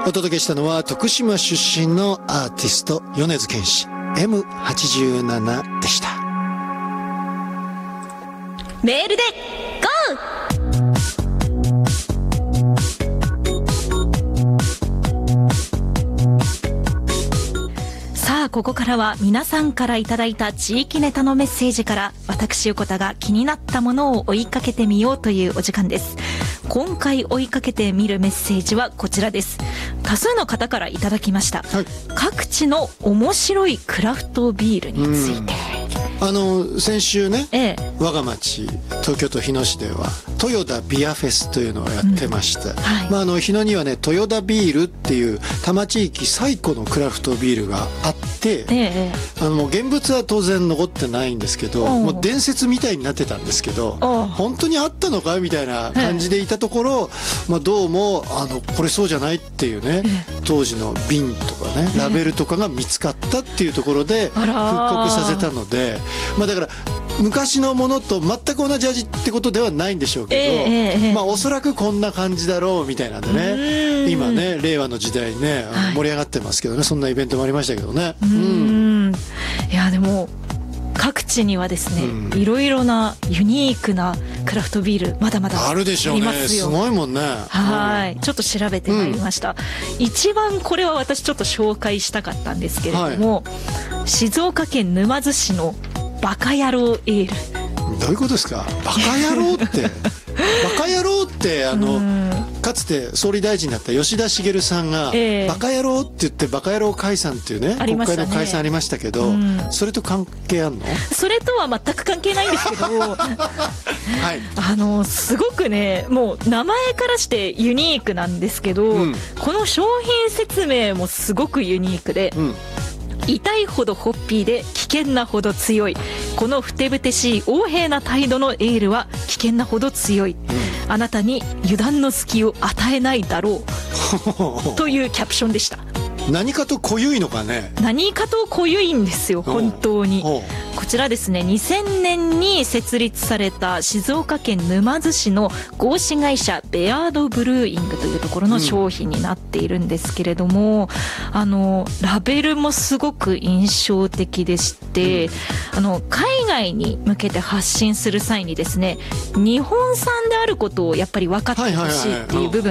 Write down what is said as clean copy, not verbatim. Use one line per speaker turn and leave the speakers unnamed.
お届けしたのは徳島出身のアーティスト米津玄師 M87 でした。
メールで GO!さあ、ここからは皆さんからいただいた地域ネタのメッセージから私横田が気になったものを追いかけてみようというお時間です。今回追いかけてみるメッセージはこちらです。多数の方からいただきました、はい、各地の面白いクラフトビールについて。
先週ね、我が町東京都日野市では豊田ビアフェスというのをやってました、はい、日野にはね豊田ビールっていう多摩地域最古のクラフトビールがあって、もう現物は当然残ってないんですけど、もう伝説みたいになってたんですけど、本当にあったのかみたいな感じでいたところ、どうもこれそうじゃないっていうね、当時の瓶とかねラベルとかが見つかったっていうところで復刻させたので、だから昔のものと全く同じ味ってことではないんでしょうけど、おそらくこんな感じだろうみたいなんでね、今ね令和の時代ね盛り上がってますけどね、そんなイベントもありましたけどね。
いやでも各地にはですね、いろいろなユニークなクラフトビールまだまだあるでしょうね。
すごいもんね。
はい、ちょっと調べてまいりました、一番これは私ちょっと紹介したかったんですけれども、静岡県沼津市のバカ野郎エール。
どういうことですか、バカ野郎ってバカ野郎ってかつて総理大臣だった吉田茂さんが、バカ野郎って言ってバカ野郎解散っていうね、国会の解散ありましたけど、それと関係あんの？
それとは全く関係ないんですけどはい、すごくね、もう名前からしてユニークなんですけど、この商品説明もすごくユニークで、痛いほどホッピーで危険なほど強い、このふてぶてしい横柄な態度のエールは危険なほど強い、あなたに油断の隙を与えないだろうというキャプションでした。
何かと濃ゆいのかね。
何かと濃ゆいんですよ本当に。こちらですね、2000年に設立された静岡県沼津市の合資会社ベアードブルーイングというところの商品になっているんですけれども、ラベルもすごく印象的でして、海外に向けて発信する際にですね、日本産であることをやっぱり分かってほしいっていう部分